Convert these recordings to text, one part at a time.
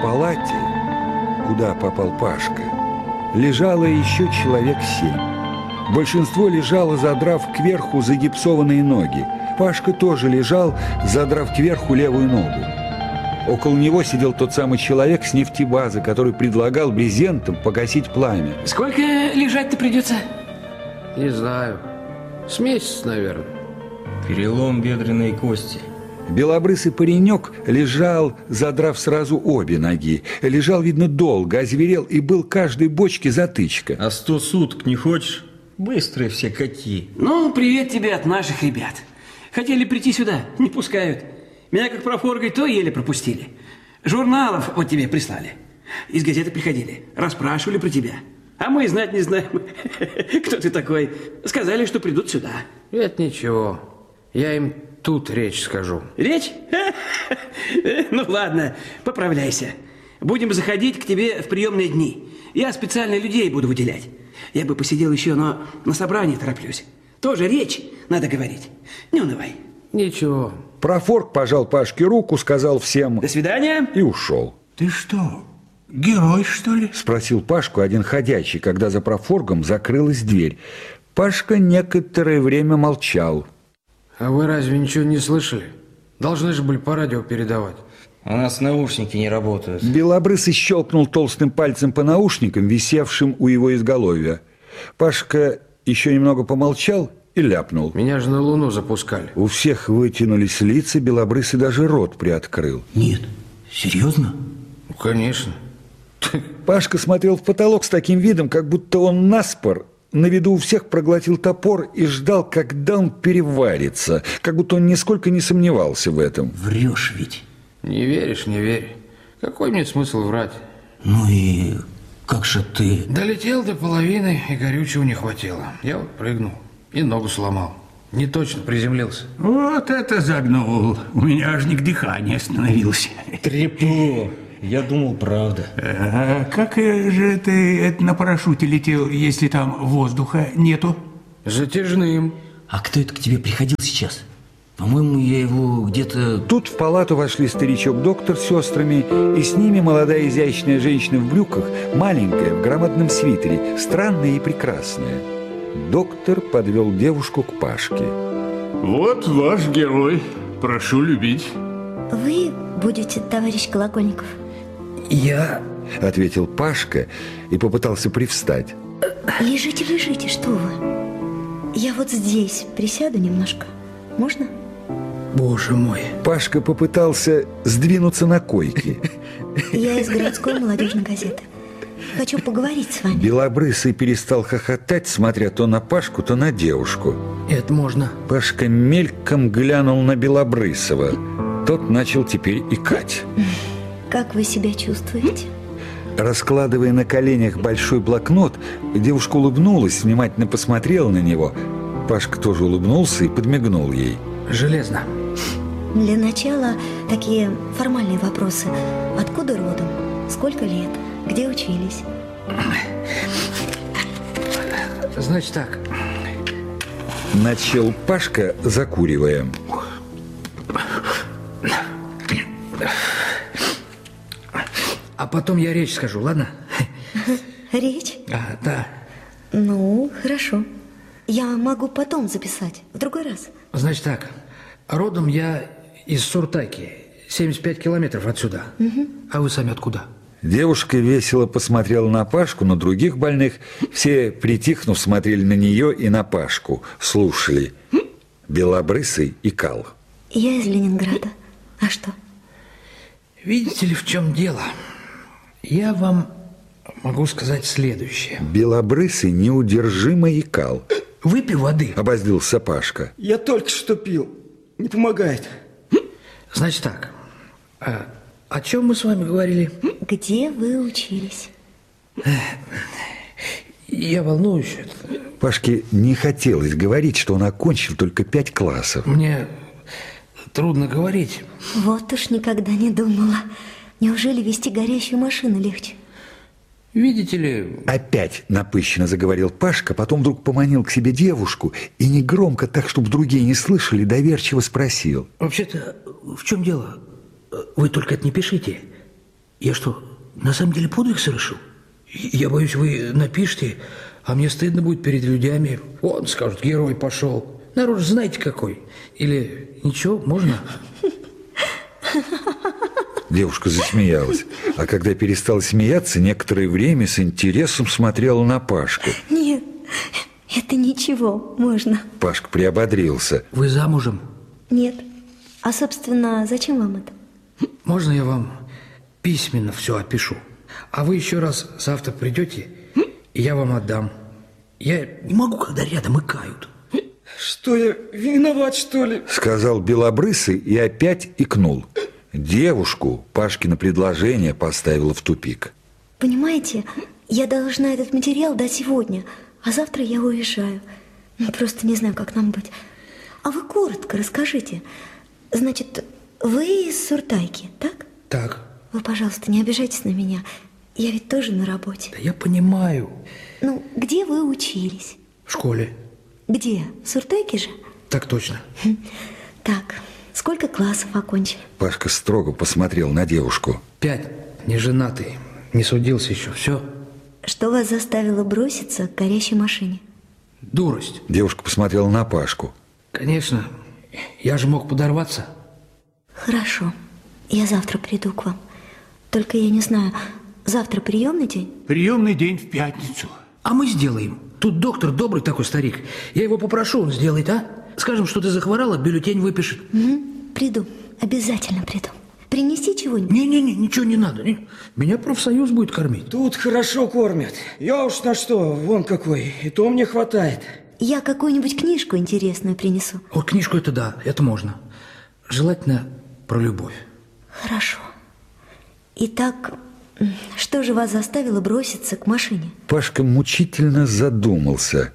палате, куда попал Пашка, лежало еще человек 7. Большинство лежало, задрав кверху загипсованные ноги. Пашка тоже лежал, задрав кверху левую ногу. Около него сидел тот самый человек с нефтебазы, который предлагал брезентом погасить пламя. Сколько лежать-то придется? Не знаю. С месяц, наверное. Перелом бедренной кости. Белобрысый паренек лежал, задрав сразу обе ноги. Лежал, видно, долго, озверел, и был каждой бочке затычка. А 100 суток не хочешь? Быстрые все какие. Ну, привет тебе от наших ребят. Хотели прийти сюда, не пускают. Меня как профоргой то еле пропустили. Журналов вот тебе прислали. Из газеты приходили, расспрашивали про тебя. А мы знать не знаем, кто ты такой. Сказали, что придут сюда. Это ничего. Я им тут речь скажу. Речь? Ну ладно, поправляйся. Будем заходить к тебе в приемные дни. Я специально людей буду выделять. Я бы посидел еще, но на собрании тороплюсь. Тоже речь надо говорить. Не унывай. Ничего. Профорг пожал Пашке руку, сказал всем «До свидания» и ушел. Ты что, герой, что ли? Спросил Пашку один ходячий, когда за профоргом закрылась дверь. Пашка некоторое время молчал. А вы разве ничего не слышали? Должны же были по радио передавать. У нас наушники не работают. Белобрысый щелкнул толстым пальцем по наушникам, висевшим у его изголовья. Пашка еще немного помолчал и ляпнул. Меня же на Луну запускали. У всех вытянулись лица, Белобрысый даже рот приоткрыл. Нет, серьезно? Ну, конечно. Пашка смотрел в потолок с таким видом, как будто он наспор на виду у всех проглотил топор и ждал, когда он переварится, как будто он нисколько не сомневался в этом. Врешь ведь. Не веришь, не верь. Какой мне смысл врать? Ну и как же ты... Долетел до половины, и горючего не хватило. Я вот прыгнул и ногу сломал. Не точно приземлился. Вот это загнул. У меня аж не к дыханию остановился. Трепло. Я думал, правда. А как же ты на парашюте летел, если там воздуха нету? Затяжным. А кто это к тебе приходил сейчас? По-моему, я его где-то... Тут в палату вошли старичок-доктор с сестрами, и с ними молодая изящная женщина в брюках, маленькая, в громадном свитере, странная и прекрасная. Доктор подвел девушку к Пашке. Вот ваш герой. Прошу любить. Вы будете, товарищ Колокольников? «Я...» — ответил Пашка и попытался привстать. Лежите, лежите, что вы? Я вот здесь присяду немножко. Можно? Боже мой. Пашка попытался сдвинуться на койке. Я из городской молодежной газеты. Хочу поговорить с вами. Белобрысый перестал хохотать, смотря то на Пашку, то на девушку. Это можно. Пашка мельком глянул на Белобрысова. Тот начал теперь икать. Как вы себя чувствуете? Раскладывая на коленях большой блокнот, девушка улыбнулась, внимательно посмотрела на него. Пашка тоже улыбнулся и подмигнул ей. Железно. Для начала такие формальные вопросы. Откуда родом? Сколько лет? Где учились? Значит так. Начал Пашка, закуривая. А потом я речь скажу, ладно? Речь? Да. Ну, хорошо. Я могу потом записать, в другой раз. Значит так. Родом я из Суртаки, 75 километров отсюда. А вы сами откуда? Девушка весело посмотрела на Пашку, на других больных. Все, притихнув, смотрели на нее и на Пашку, слушали. Белобрысый икал. Я из Ленинграда. А что? Видите ли, в чем дело? Я вам могу сказать следующее. Белобрысый неудержимо икал. Выпей воды. Обозлился Пашка. Я только что пил. Не помогает. Значит так. О чем мы с вами говорили? Где вы учились? Я волнуюсь. Пашке не хотелось говорить, что он окончил только 5 классов. Мне трудно говорить. Вот уж никогда не думала. Неужели вести горящую машину легче? Видите ли... Опять напыщенно заговорил Пашка, потом вдруг поманил к себе девушку и негромко, так, чтобы другие не слышали, доверчиво спросил. Вообще-то, в чем дело? Вы только это не пишите. Я что, на самом деле подвиг совершил? Я боюсь, вы напишите, а мне стыдно будет перед людьми. Он скажут, герой пошел. Народ же знаете какой. Или ничего, можно? Девушка засмеялась. А когда перестала смеяться, некоторое время с интересом смотрела на Пашку. Нет, это ничего, можно. Пашка приободрился. Вы замужем? Нет. А, собственно, зачем вам это? Можно я вам письменно все опишу? А вы еще раз завтра придете, и я вам отдам. Я не могу, когда рядом икают. Что, я виноват, что ли? Сказал Белобрысый и опять икнул. Девушку Пашкино предложение поставило в тупик. Понимаете, я должна этот материал дать сегодня, а завтра я уезжаю. Просто не знаю, как нам быть. А вы коротко расскажите. Значит, вы из Суртайки, так? Так. Вы, пожалуйста, не обижайтесь на меня. Я ведь тоже на работе. Да я понимаю. Ну, где вы учились? В школе. Где? В Суртайке же? Так точно. Так, сколько классов окончили? Пашка строго посмотрел на девушку. 5. Не женатый. Не судился еще. Все. Что вас заставило броситься к горящей машине? Дурость. Девушка посмотрела на Пашку. Конечно. Я же мог подорваться. Хорошо. Я завтра приду к вам. Только я не знаю, завтра приемный день? Приемный день в пятницу. А мы сделаем. Тут доктор добрый такой старик. Я его попрошу, он сделает, а? Скажем, что ты захворала, бюллетень выпишет. Приду. Обязательно приду. Принеси чего-нибудь? Не-не-не, ничего не надо. Меня профсоюз будет кормить. Тут хорошо кормят. Я уж на что, вон какой. И то мне хватает. Я какую-нибудь книжку интересную принесу. Вот книжку это да, это можно. Желательно про любовь. Хорошо. Итак, что же вас заставило броситься к машине? Пашка мучительно задумался.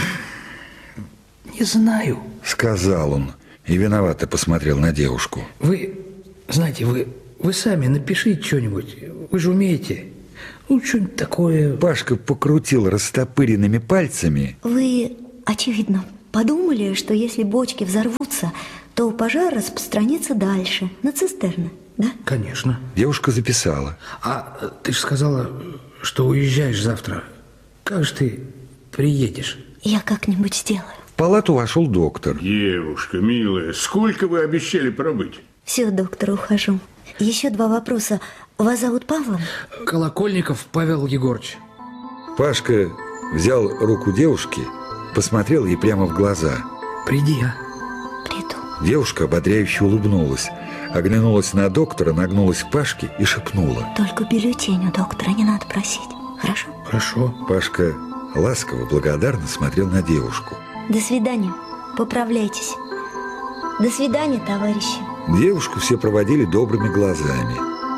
Не знаю. Сказал он и виновато посмотрел на девушку. Вы, знаете, вы сами напишите что-нибудь. Вы же умеете. Ну, что-нибудь такое. Пашка покрутил растопыренными пальцами. Вы, очевидно, подумали, что если бочки взорвутся, то пожар распространится дальше, на цистерны, да? Конечно. Девушка записала. А ты же сказала, что уезжаешь завтра. Как же ты приедешь? Я как-нибудь сделаю. В палату вошел доктор. Девушка, милая, сколько вы обещали пробыть? Все, доктор, ухожу. Еще 2 вопроса. Вас зовут Павлом? Колокольников Павел Егорович. Пашка взял руку девушки, посмотрел ей прямо в глаза. Приди, а? Приду. Девушка ободряюще улыбнулась, оглянулась на доктора, нагнулась к Пашке и шепнула. Только бюллетень у доктора не надо просить. Хорошо? Хорошо. Пашка ласково, благодарно смотрел на девушку. До свидания. Поправляйтесь. До свидания, товарищи. Девушку все проводили добрыми глазами.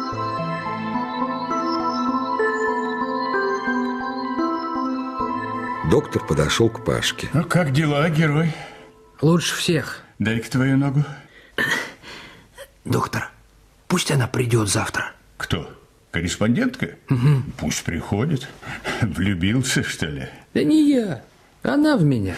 Доктор подошел к Пашке. Ну, как дела, герой? Лучше всех. Дай-ка твою ногу. Доктор, пусть она придет завтра. Кто? Корреспондентка? Угу. Пусть приходит. Влюбился, что ли? Да не я. Она в меня.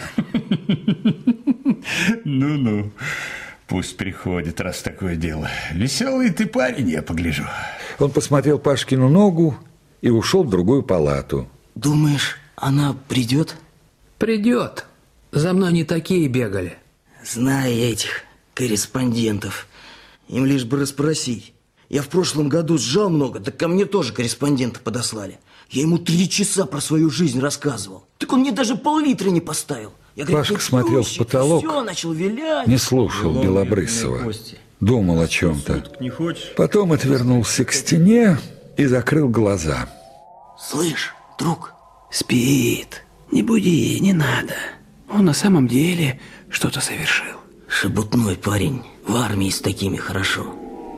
Ну-ну. Пусть приходит, раз такое дело. Веселый ты парень, я погляжу. Он посмотрел Пашкину ногу и ушел в другую палату. Думаешь, она придет? Придет. За мной не такие бегали. Знаю я этих корреспондентов. Им лишь бы расспросить. Я в прошлом году сжал много, так ко мне тоже корреспондента подослали. Я ему 3 часа про свою жизнь рассказывал. Так он мне даже пол-литра не поставил. Я говорю, Пашка смотрел в потолок, все, начал вилять. не слушал Белобрысова, думал о чем-то. Потом отвернулся к стене и закрыл глаза. Слышь, друг, Спит. Не буди, не надо. Он на самом деле что-то совершил. шебутной парень. В армии с такими хорошо.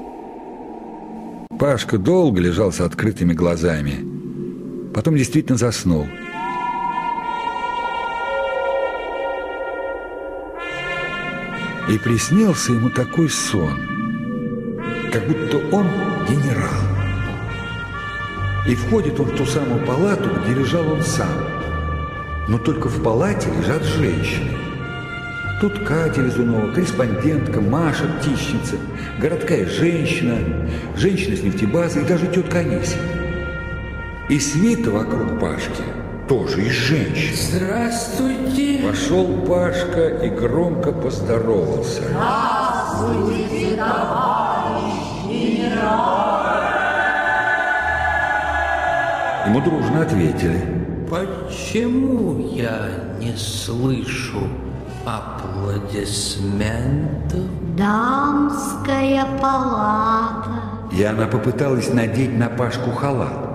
Пашка долго лежал с открытыми глазами. Потом действительно заснул. И приснился ему такой сон, как будто он генерал. И входит он в ту самую палату, где лежал он сам. Но только в палате лежат женщины. Тут Катя Лизунова, корреспондентка, Маша, птичница, городская женщина, женщина с нефтебазы и даже тетка Анисия. И свита вокруг Пашки тоже из женщин. Здравствуйте. Вошел Пашка и громко поздоровался. Здравствуйте, товарищ генерал. Ему дружно ответили. Почему я не слышу аплодисментов? Дамская палата. И она попыталась надеть на Пашку халат.